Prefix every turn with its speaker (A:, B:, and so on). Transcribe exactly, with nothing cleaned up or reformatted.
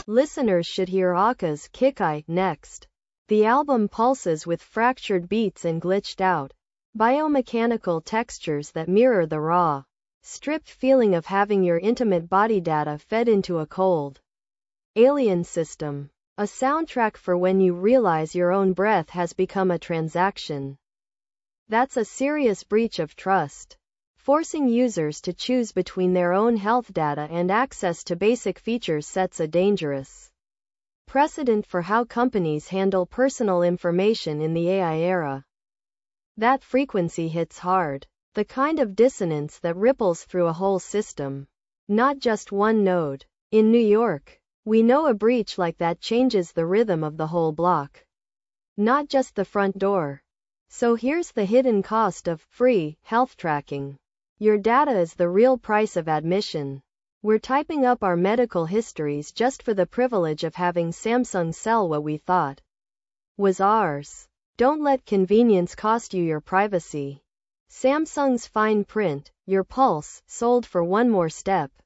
A: Listeners should hear Aka's Kikai next. The album pulses with fractured beats and glitched out biomechanical textures that mirror the raw, stripped feeling of having your intimate body data fed into a cold alien system. A soundtrack for when you realize your own breath has become a transaction. That's a serious breach of trust. Forcing users to choose between their own health data and access to basic features sets a dangerous precedent for how companies handle personal information in the A I era. That frequency hits hard. The kind of dissonance that ripples through a whole system, not just one node. In New York, we know a breach like that changes the rhythm of the whole block, not just the front door. So here's the hidden cost of free health tracking. Your data is the real price of admission. We're typing up our medical histories just for the privilege of having Samsung sell what we thought was ours. Don't let convenience cost you your privacy. Samsung's fine print, your pulse, sold for one more step.